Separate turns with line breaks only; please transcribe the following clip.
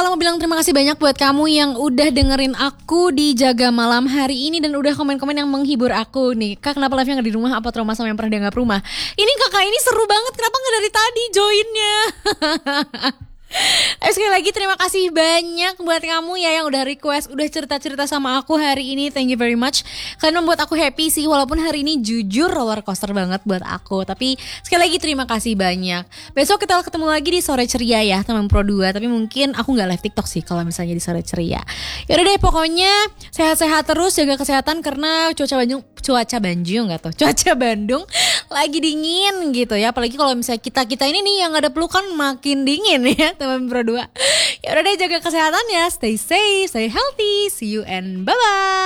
Kalau mau bilang terima kasih banyak buat kamu yang udah dengerin aku di Jaga Malam hari ini dan udah komen-komen yang menghibur aku nih. Kak, kenapa live-nya gak di rumah? Apa trauma sama yang pernah dianggap rumah? Ini kakak ini seru banget, kenapa gak dari tadi joinnya? Sekali lagi terima kasih banyak buat kamu ya yang udah request, udah cerita-cerita sama aku hari ini. Thank you very much. Kalian membuat aku happy sih, walaupun hari ini jujur roller coaster banget buat aku. Tapi sekali lagi terima kasih banyak. Besok kita ketemu lagi di Sore Ceria ya teman Pro 2. Tapi mungkin aku gak live TikTok sih kalau misalnya di Sore Ceria. Yaudah deh, pokoknya sehat-sehat terus, jaga kesehatan karena cuaca Bandung lagi dingin gitu ya. Apalagi kalau misalnya kita ini nih yang ada pelukan makin dingin ya teman Pro 2. Ya udah deh, jaga kesehatan ya, stay safe, stay healthy, see you and bye bye.